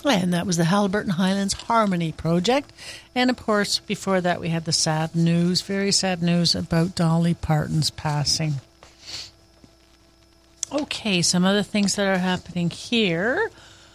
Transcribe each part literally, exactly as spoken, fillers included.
And that was the Haliburton Highlands Harmony Project. And, of course, before that we had the sad news, very sad news about Dolly Parton's passing. Okay, some other things that are happening here.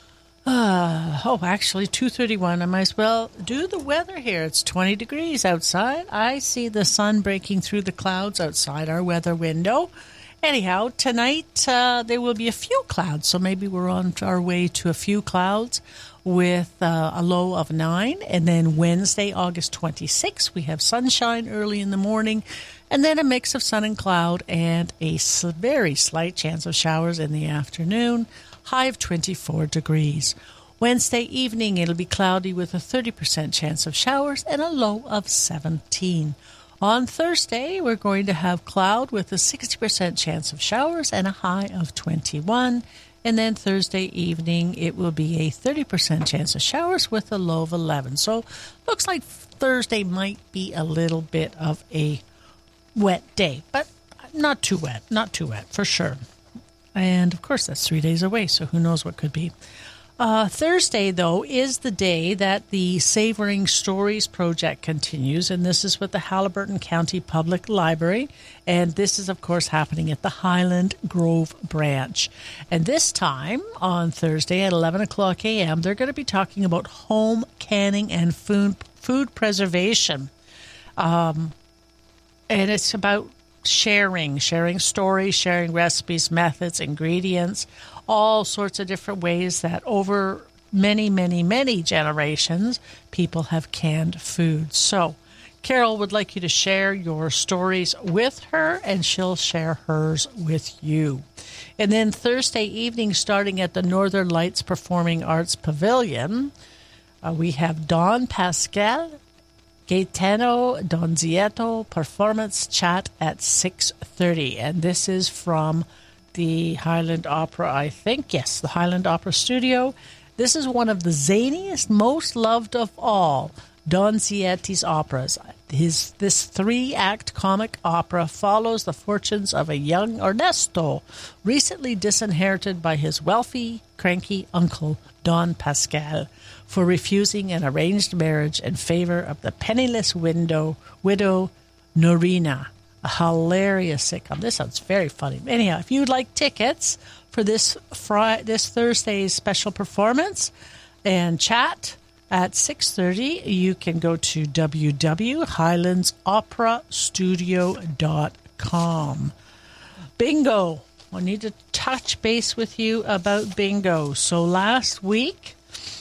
Uh, oh, actually, two thirty-one. I might as well do the weather here. It's twenty degrees outside. I see the sun breaking through the clouds outside our weather window. Anyhow, tonight uh, there will be a few clouds, so maybe we're on our way to a few clouds with uh, a low of nine. And then Wednesday, August twenty-sixth, we have sunshine early in the morning, and then a mix of sun and cloud and a very slight chance of showers in the afternoon, high of twenty-four degrees. Wednesday evening, it'll be cloudy with a thirty percent chance of showers and a low of seventeen. On Thursday, we're going to have cloud with a sixty percent chance of showers and a high of twenty-one. And then Thursday evening, it will be a thirty percent chance of showers with a low of eleven. So looks like Thursday might be a little bit of a wet day, but not too wet, not too wet for sure. And of course, that's three days away, so who knows what could be. Uh, Thursday, though, is the day that the Savoring Stories project continues, and this is with the Haliburton County Public Library, and this is, of course, happening at the Highland Grove branch. And this time, on Thursday at eleven o'clock a.m., they're going to be talking about home canning and food, food preservation. Um, and it's about sharing, sharing stories, sharing recipes, methods, ingredients, all sorts of different ways that over many, many, many generations, people have canned food. So Carol would like you to share your stories with her, and she'll share hers with you. And then Thursday evening, starting at the Northern Lights Performing Arts Pavilion, uh, we have Don Pascal, Gaetano Donzietto performance chat at six thirty. And this is from the Highland Opera, I think. Yes, the Highland Opera Studio. This is one of the zaniest, most loved of all Donzietti's operas. His This three-act comic opera follows the fortunes of a young Ernesto, recently disinherited by his wealthy, cranky uncle, Don Pascal, for refusing an arranged marriage in favor of the penniless widow, widow Norina. A hilarious sitcom. This sounds very funny. Anyhow, if you'd like tickets for this Friday, this Thursday's special performance and chat at six thirty, you can go to w w w dot highlands opera studio dot com. Bingo. I need to touch base with you about bingo. So last week,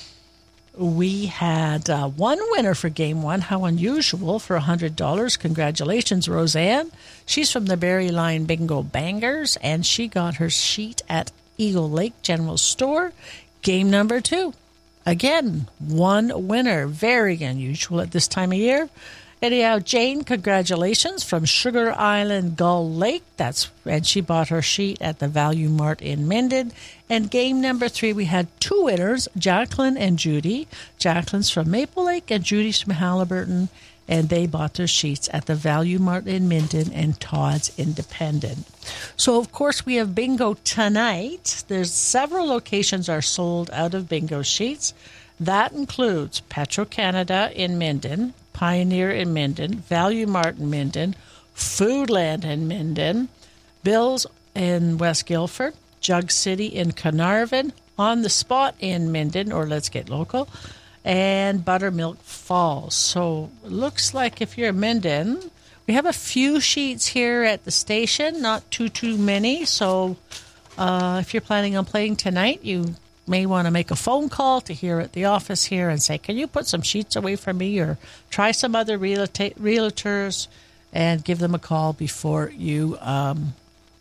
we had uh, one winner for game one. How unusual, for one hundred dollars. Congratulations, Roseanne. She's from the Berry Line Bingo Bangers, and she got her sheet at Eagle Lake General Store. Game number two. Again, one winner. Very unusual at this time of year. Anyhow, Jane, congratulations, from Sugar Island Gull Lake. That's and she bought her sheet at the Value Mart in Minden. And game number three, we had two winners, Jacqueline and Judy. Jacqueline's from Maple Lake and Judy's from Haliburton. And they bought their sheets at the Value Mart in Minden and Todd's Independent. So, of course, we have bingo tonight. There's several locations are sold out of bingo sheets. That includes Petro-Canada in Minden, Pioneer in Minden, Value Mart in Minden, Foodland in Minden, Bill's in West Guildford, Jug City in Carnarvon, On the Spot in Minden, or Let's Get Local, and Buttermilk Falls. So it looks like if you're in Minden, we have a few sheets here at the station, not too, too many. So uh, if you're planning on playing tonight, you may want to make a phone call to here at the office here and say, can you put some sheets away from me, or try some other realta- realtors and give them a call before you um,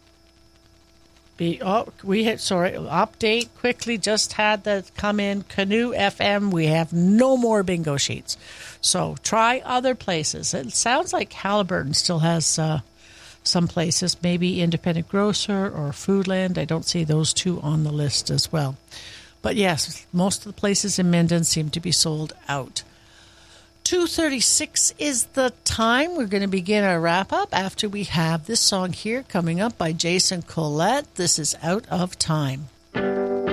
be. Oh, we hit, sorry, update quickly, just had that come in. Canoe F M, we have no more bingo sheets. So try other places. It sounds like Haliburton still has uh, some places, maybe Independent Grocer or Foodland. I don't see those two on the list as well. But yes, most of the places in Minden seem to be sold out. two thirty-six is the time. We're going to begin our wrap-up after we have this song here coming up by Jason Collette. This is Out of Time.